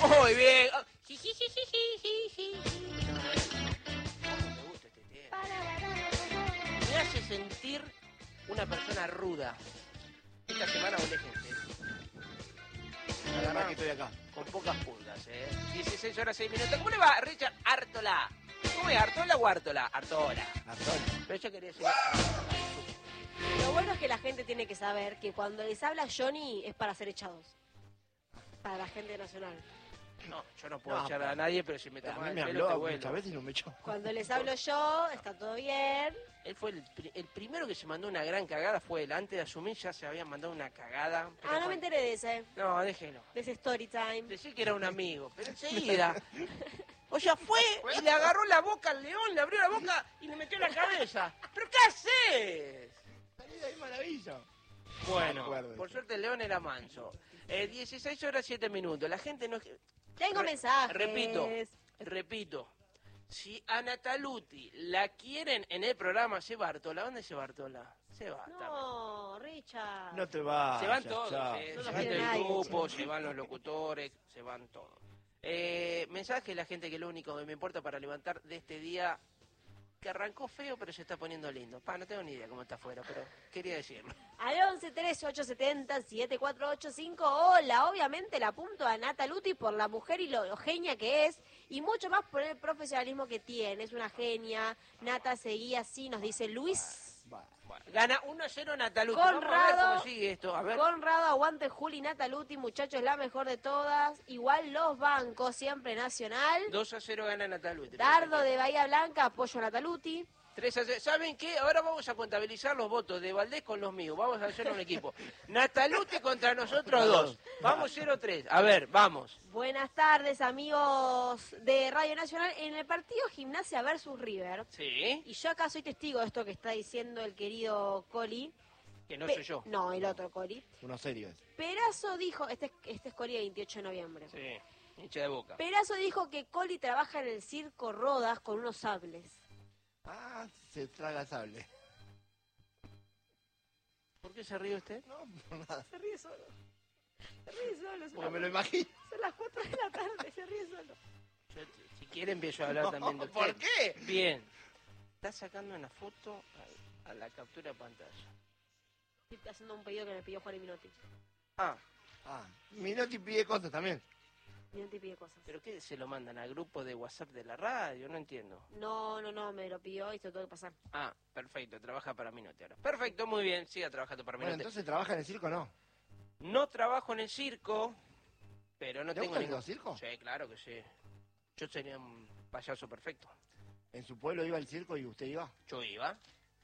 Muy bien. Oh, sí. ¿Cómo me gusta este tema? Me hace sentir una persona ruda. Esta semana volé gente. Nada más que estoy acá. Con pocas pulgas, 16 horas 6 minutos. ¿Cómo le va, Richard Artola? ¿Cómo es, Artola o Artola? Artola. Pero yo quería decir... Lo bueno es que la gente tiene que saber que cuando les habla Johnny es para ser echados. Para la gente nacional. No, yo no puedo echar a nadie, pero si me A tomas mí el me pelo te habló vuelo. muchas veces y no me echó. Cuando les hablo yo, está todo bien. Él fue el primero que se mandó una gran cagada, fue él. Antes de asumir ya se había mandado una cagada. Ah, no me enteré de ese. No, déjelo. De ese story time. Decí que era un amigo, pero enseguida. O sea, fue y le agarró la boca al león, le abrió la boca y le metió la cabeza. ¿Pero qué haces? Salida de maravilla. Bueno, acuerdo. por suerte el león era manso. 16 horas 7 minutos. La gente no... Tengo mensajes. Repito. Si a Nataluti la quieren en el programa, se Bartola. ¿Dónde se Bartola? Se va. No, Richard. No te vas. Se van todos, No se los van quiere del nadie, grupo, che. se van los locutores, se van todos. Mensaje de la gente que lo único que me importa para levantar de este día, que arrancó feo pero se está poniendo lindo. No tengo ni idea cómo está afuera, pero quería decirlo. Al 11-3870-7485. Hola, obviamente la apunto a Nataluti por la mujer y lo genia que es. Y mucho más por el profesionalismo que tiene. Es una genia. Nata seguía así, nos dice Luis. Gana 1-0 Nataluti. Vamos a ver Conrado, cómo sigue esto. A ver. Conrado, aguante Juli, Nataluti, muchachos, la mejor de todas. Igual los bancos, siempre Nacional. 2-0 gana Nataluti. Dardo de Bahía Blanca, apoyo a Nataluti. 3-0. ¿Saben qué? Ahora vamos a contabilizar los votos de Valdés con los míos. Vamos a hacer un equipo. Nataluti contra nosotros dos. Vamos 0-3. A ver, vamos. Buenas tardes, amigos de Radio Nacional. En el partido Gimnasia versus River. Sí. Y yo acá soy testigo de esto que está diciendo el querido Coli. Que no soy yo. No, el otro Coli. Uno serio es. Perazo dijo, este es Coli del 28 de noviembre. Sí. Hincha de Boca. Perazo dijo que Coli trabaja en el circo Rodas con unos sables. Ah, se traga sable. ¿Por qué se ríe usted? No, por nada. Se ríe solo. Se ríe solo. Porque me lo imagino. Son las 4 de la tarde, se ríe solo. Si quiere empiezo a hablar también de usted. ¿Por qué? Bien. Está sacando una foto a la captura de pantalla. Estoy haciendo un pedido que me pidió Juan y Minotti. Ah, Minotti pide cosas también. Minotti pide cosas. ¿pero qué se lo mandan al grupo de WhatsApp de la radio? No entiendo. No, me lo pidió y se lo tengo que pasar. Ah, perfecto, trabaja para Minotti ahora. Perfecto, muy bien, siga trabajando para Bueno, Minotti. entonces trabaja en el circo, ¿no? No trabajo en el circo, pero no ¿Te tengo gusta ningún... el circo? Sí, claro que sí. Yo sería un payaso perfecto. ¿En su pueblo iba al circo y usted iba? Yo iba,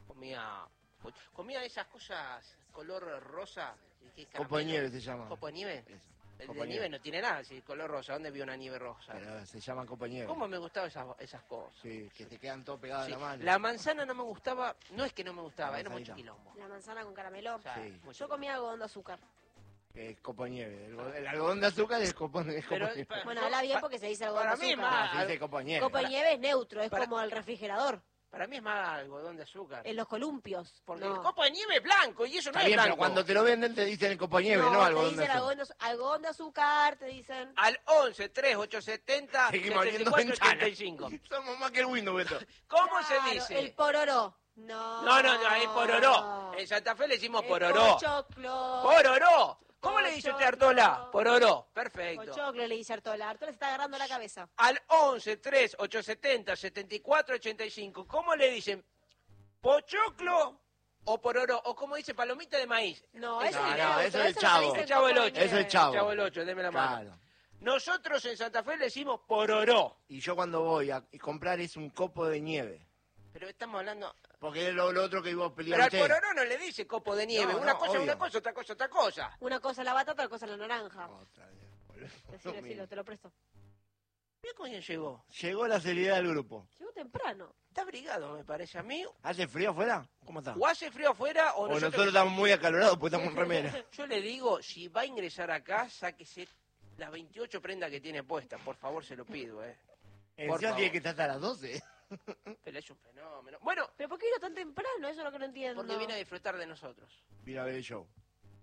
comía esas cosas color rosa. ¿Qué es Copo de caramelo? nieve se llama. ¿Copo de nieve? Eso. El Copo de de nieve no tiene nada, si color rosa. ¿Dónde vio una nieve rosa? Pero se llaman copo de nieve. ¿Cómo me gustaban esas cosas? Sí, que te quedan todo pegado Sí, a la mano. la manzana no me gustaba, no es que no me gustaba, La era mucho manzanita. quilombo. La manzana con caramelo. O sea, Sí. mucho Yo comía algodón de azúcar. Que es copo de nieve. El algodón de azúcar es copo de Pero, nieve. Bueno, habla bien porque se dice algodón para de mí azúcar. más- Se dice copo de nieve. Copo de nieve es neutro, es para- como el refrigerador. Para mí es más algodón de azúcar. En los columpios. Porque no. el copo de nieve es blanco y eso no Está es bien, blanco. pero cuando te lo venden te dicen el copo de nieve, no, te algodón de dicen azúcar. algodón de azúcar, te dicen. Al 11 3870 Seguimos abriendo 7485. Somos más que el Windows, Beto. ¿Cómo Claro, se dice? el pororó. No. No, es pororó. En Santa Fe le decimos El pororó. pochoclo. ¡Pororó! ¿Cómo le dice usted a Pochoclo. Artola? Pororó. Perfecto. Pochoclo le dice Artola. Artola se está agarrando la cabeza. Al 11 3870 7485. ¿Cómo le dicen? ¿Pochoclo o pororó? O como dice palomita de maíz. No, Eso eso no, es no, neutro, eso es el no chavo. se dice El chavo del copo de 8. Eso es el nieve. chavo. Chavo el 8, deme la mano. Claro. Nosotros en Santa Fe le decimos pororó. Y yo cuando voy a comprar es un copo de nieve. Pero estamos hablando... Porque es lo otro que vos Pero al peleaste. pororó no le dice copo de nieve. No, una no, cosa es una obvio. cosa, otra cosa, otra cosa. Una cosa es la batata, otra cosa es la naranja. Otra vez, boludo. Decilo, te lo presto. Mira cómo bien llegó. Llegó la seriedad del grupo. Llegó temprano. Está abrigado, me parece a mí. ¿Hace frío afuera? ¿Cómo está? O hace frío afuera o O nosotros estamos muy acalorados porque estamos en remera. Yo le digo, si va a ingresar acá, sáquese las 28 prendas que tiene puestas. Por favor, se lo pido, Por Encima favor. tiene que estar hasta las 12. Pero es un fenómeno. Bueno, ¿Pero por qué vino tan temprano? Eso es lo que no entiendo. porque viene a disfrutar de nosotros. Vino a ver el show.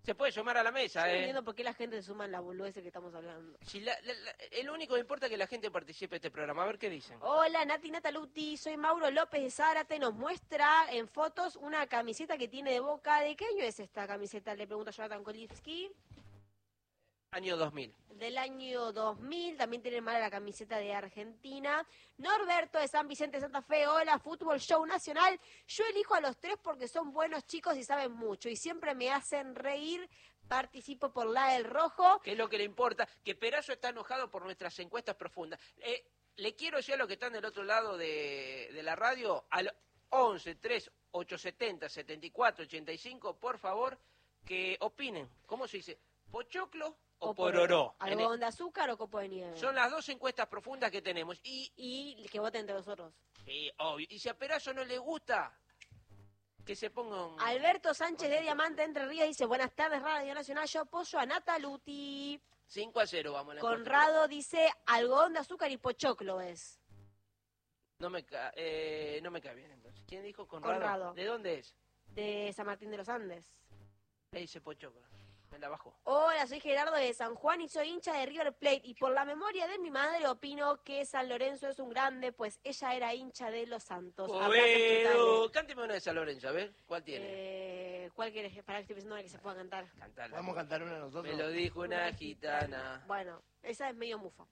Se puede sumar a la mesa, Yo no entiendo por qué la gente se suma en la boludez que estamos hablando. Si el único que importa es que la gente participe de este programa. A ver qué dicen. Hola, Nati Nataluti, soy Mauro López de Zárate. Nos muestra en fotos una camiseta que tiene de Boca. ¿De qué año es esta camiseta? Le pregunto a Jonathan Kolivsky. Año 2000. Del año 2000, también tiene mala la camiseta de Argentina. Norberto de San Vicente de Santa Fe, hola, Fútbol Show Nacional. Yo elijo a los tres porque son buenos chicos y saben mucho y siempre me hacen reír. Participo por la del rojo. Que es lo que le importa, que Perazo está enojado por nuestras encuestas profundas. Le quiero decir a los que están del otro lado de la radio, al 11 3 870 74 85, por favor, que opinen. ¿Cómo se dice? ¿Pochoclo o pororó? ¿Algodón de azúcar o copo de nieve? Son las dos encuestas profundas que tenemos. Y que voten entre nosotros. Obvio. Y si a Perazo no le gusta, que se ponga un... Alberto Sánchez de Diamante Entre Ríos dice, buenas tardes, Radio Nacional, yo apoyo a Nataluti. 5-0 vamos a la Conrado dice, algodón de azúcar y pochoclo es. No me cae bien entonces. ¿Quién dijo Conrado? Conrado. ¿De dónde es? De San Martín de los Andes. Le dice Pochoclo. Me la bajó. Hola, soy Gerardo de San Juan y soy hincha de River Plate. Y por la memoria de mi madre opino que San Lorenzo es un grande, pues ella era hincha de los Santos. Bueno, cánteme una de San Lorenzo, a ver, ¿cuál tiene? ¿Cuál quieres? Para que estoy pensando en que se pueda cantar. Cantarla. ¿Vamos a cantar una nosotros? Me lo dijo una gitana. Bueno, esa es medio mufa.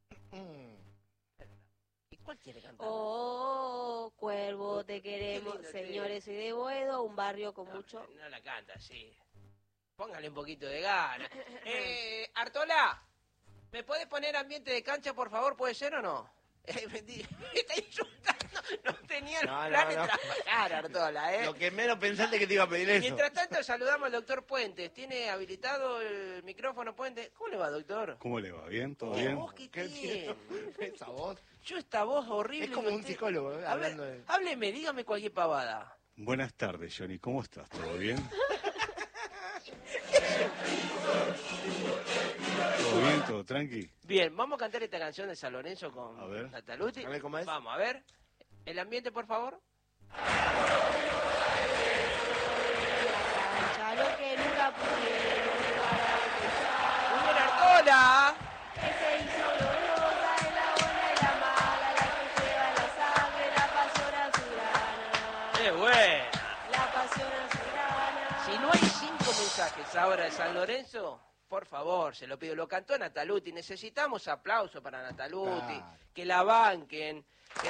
¿Y cuál quiere cantar? Oh, cuervo, te queremos. lindo, Señores, soy de Boedo, un barrio con mucho... No la canta, sí. Póngale un poquito de gana. Artola, ¿me puedes poner ambiente de cancha, por favor? ¿Puede ser o no? Me está insultando. No tenía el plan de trabajar, Artola, Lo que menos pensaste que te iba a pedir eso. Mientras tanto, saludamos al doctor Puentes. ¿Tiene habilitado el micrófono, Puentes? ¿Cómo le va, doctor? ¿Cómo le va? ¿Bien? ¿Todo bien? ¿Vos qué tiene? Esa voz. Yo esta voz horrible. Es como un psicólogo, hablando de... Hábleme, dígame cualquier pavada. Buenas tardes, Johnny. ¿Cómo estás? ¿Todo bien? ¿Todo bien? ¿Todo tranqui? Bien, vamos a cantar esta canción de San Lorenzo con A ver. Nataluti. A ver cómo es. Vamos, a ver. El ambiente, por favor. Cancha, lo que nunca pudieron ¡Muy bien, Artola! que se hizo gloriosa en la buena y la mala, la que lleva en la sangre, la pasión azulana. ¡Qué buena! La pasión azulana. Si no hay 5 mensajes ahora de San Lorenzo, por favor, se lo pido. Lo cantó Nataluti. Necesitamos aplauso para Nataluti. Claro. Que la banquen.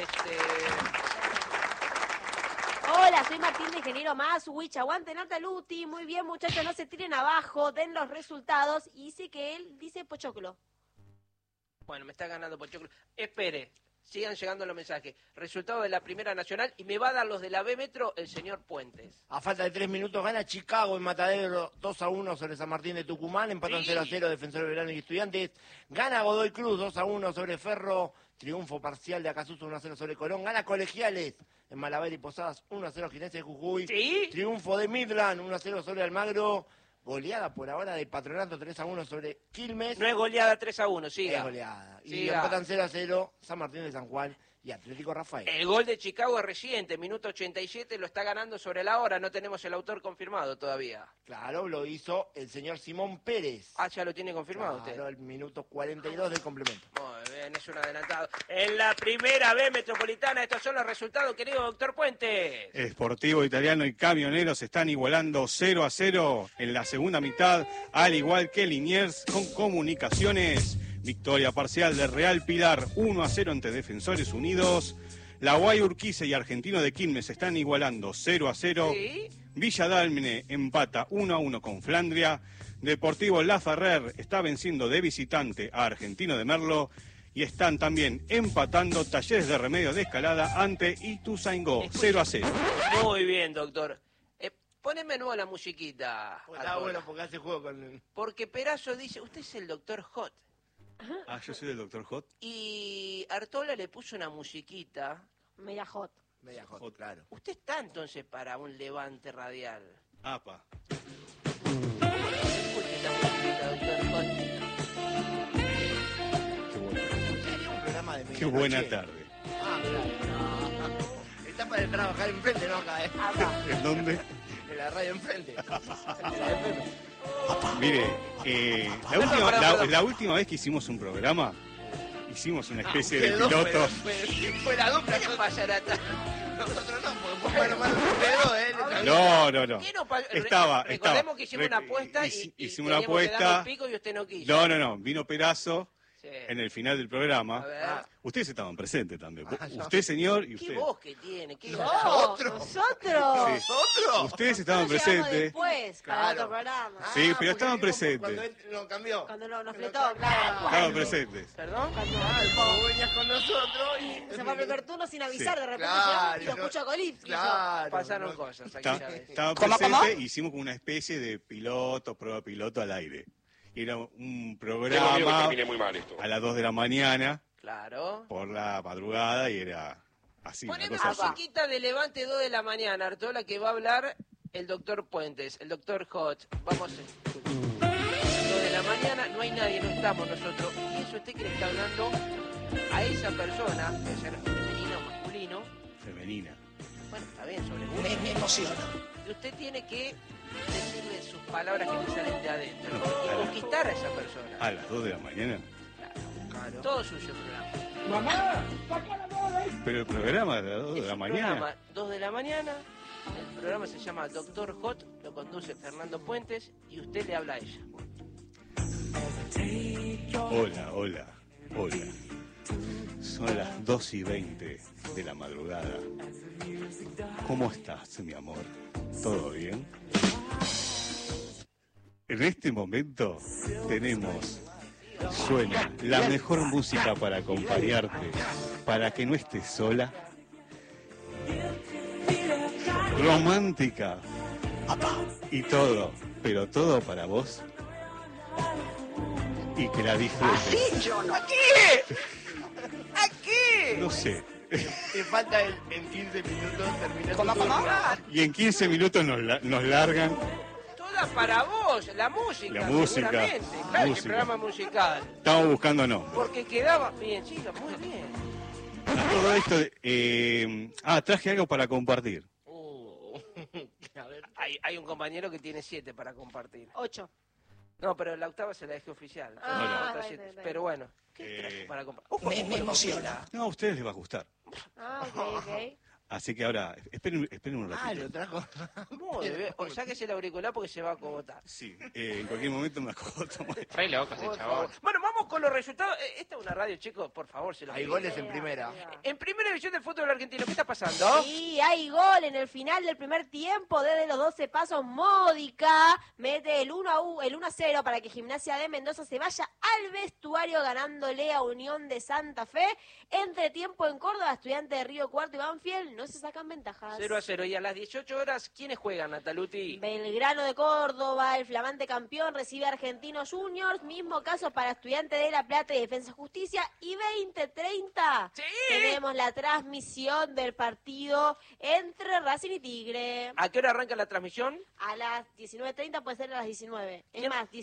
Hola, soy Martín de Ingeniero Maswich. Aguante Nataluti. Muy bien, muchachos, no se tiren abajo. Den los resultados. Y dice que él dice pochoclo. Bueno, me está ganando Pochoclo. Espere, sigan llegando los mensajes. Resultado de la Primera Nacional y me va a dar los de la B Metro el señor Puentes. A falta de 3 minutos gana Chicago en Matadero 2-1 sobre San Martín de Tucumán. Empatan Sí. 0-0 Defensor de Verano y Estudiantes. Gana Godoy Cruz 2-1 sobre Ferro. Triunfo parcial de Acasuso 1-0 sobre Colón. Gana Colegiales en Malabar y Posadas 1-0 Ginés de Jujuy. ¿Sí? Triunfo de Midland 1-0 sobre Almagro. Goleada por ahora de Patronato 3-1 sobre Quilmes. No es goleada 3-1, Es siga. goleada. Y Siga. empatan 0-0 San Martín de San Juan y Atlético Rafael. El gol de Chicago es reciente, minuto 87, lo está ganando sobre la hora, no tenemos el autor confirmado todavía. Claro, lo hizo el señor Simón Pérez. Ah, ya lo tiene confirmado Claro, el minuto 42 del complemento. usted. Muy bien, es un adelantado. En la Primera B Metropolitana, estos son los resultados, querido doctor Puentes. Sportivo Italiano y Camioneros están igualando 0-0 en la segunda mitad, al igual que Liniers con Comunicaciones. Victoria parcial de Real Pilar 1-0 ante Defensores Unidos. La Guay Urquiza y Argentino de Quilmes están igualando 0-0. Sí. Villa Dálmine empata 1-1 con Flandria. Deportivo La Ferrer está venciendo de visitante a Argentino de Merlo. Y están también empatando Talleres de Remedio de Escalada ante Ituzaingó 0-0. Muy bien, doctor. Poneme nuevo la musiquita. Pues está Artola. bueno porque hace juego con... Porque Perazo dice, usted es el doctor Hot. Ah, yo soy el Dr. Hot. Y Artola le puso una musiquita. Media hot. Media hot, claro. Usted está entonces para un levante radial. Apa. Escuche esta musiquita, doctor Hot. Sería un programa de Qué buena tarde. Ah, claro. Está para trabajar enfrente, ¿no? Acá, Acá. ¿En dónde? en la radio enfrente. En la FM. Mire, la última vez que hicimos un programa, hicimos una especie de piloto. Pero si fue la dupla que pasará. Nosotros no, porque fue mano a mano ustedes No. ¿Qué no pasó? Estaba. Recordemos que hicimos una apuesta y hicimos una teníamos que darle apuesta. el pico y usted no quiso. No. Vino Perazo Sí. en el final del programa. A ver. Ustedes estaban presentes también. no. Usted, señor, y ¿Qué usted. voz que tiene? ¿Qué ¡Nosotros! Sí. ¿Nosotros? Ustedes estaban Nosotros llegamos presentes. después, para Claro. otro programa. Sí, pero porque estaban vimos presentes. Cuando él lo cambió. Cuando nos fletó, claro. Estaban presentes. ¿Perdón? Vos venías con nosotros y... Se fue al primer turno sin avisar, Sí. de repente Claro, yo lo escucho a Colipsky. Claro. Pasaron cosas aquí, ¿sabes? Estaban presentes, hicimos como una especie de prueba piloto al aire. Y era un Tengo miedo que programa termine muy mal esto. a las 2 de la mañana, Claro. por la madrugada, y era así, una Poneme cosa así. musiquita de Levante 2 de la mañana, Artola, que va a hablar el doctor Puentes, el doctor Hot. Vamos a escuchar. 2 de la mañana, no hay nadie, no estamos nosotros. Y eso usted que le está hablando a esa persona, puede ser femenino o masculino. Femenina. Bueno, está bien, sobre gusto. Me emociona. Y usted tiene que decirle sus palabras que le salen de adentro. Y conquistar a esa persona. A las 2 de la mañana. Claro. Todo suyo el programa. Pero el programa a las 2 de Es la un mañana. programa 2 de la mañana. El programa se llama Doctor Hot, lo conduce Fernando Puentes y usted le habla a ella. Hola. Son las 2:20 de la madrugada. ¿Cómo estás, mi amor? ¿Todo bien? En este momento suena la mejor música para acompañarte, para que no estés sola. Romántica. Y todo, pero todo para vos. Y que la disfrutes. ¿A qué? No sé. Te falta en 15 minutos terminar tu programa. Y en 15 minutos nos largan. Toda para vos, la música. La música, Seguramente. Claro, música. el programa musical. Estamos buscando nombres. Porque quedaba bien, chica, muy bien. Todo esto. Traje algo para compartir. A ver. Hay un compañero que tiene 7 para compartir. 8. No, pero la octava se la dejé oficial. Ah, Otra está 7. bien. Pero bueno, ¿qué traje para compartir? Me emociona. No, a ustedes les va a gustar. Ah, ok. Así que ahora, esperen un ratito. Lo trajo. Muy bien. O sáquese el auricular porque se va a acogotar. Sí, en cualquier momento me acogoto. Re loco ese Por chabón. favor. Bueno, vamos con los resultados. Esta es una radio, chicos, por favor, se lo Hay pido. goles en primera. En primera división del fútbol argentino, ¿qué está pasando? Sí, hay gol en el final del primer tiempo. Desde los 12 pasos, Módica mete el 1-0 para que Gimnasia de Mendoza se vaya al vestuario ganándole a Unión de Santa Fe. Entre tiempo en Córdoba, Estudiantes de Río Cuarto y Banfield no se sacan ventajas. 0-0. Y a las 18 horas, ¿quiénes juegan, Nataluti? Belgrano de Córdoba, el flamante campeón, recibe a Argentinos Juniors. Mismo caso para Estudiantes de La Plata y Defensa y Justicia. Y 20:30 ¡Sí! tenemos la transmisión del partido entre Racing y Tigre. ¿A qué hora arranca la transmisión? A las 19:30 puede ser a las 19. Es ¿Quién? más,